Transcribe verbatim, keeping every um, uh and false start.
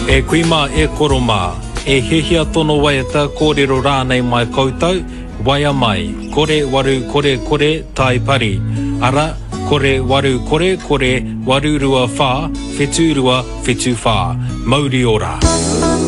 E kuima e koroma, e hehia tono waiata kōrero rānei mai koutou, waia mai, kore waru kore kore tai pari. Ara, kore waru kore kore waru rua whā, whetū rua whetū whā. Mauri ora.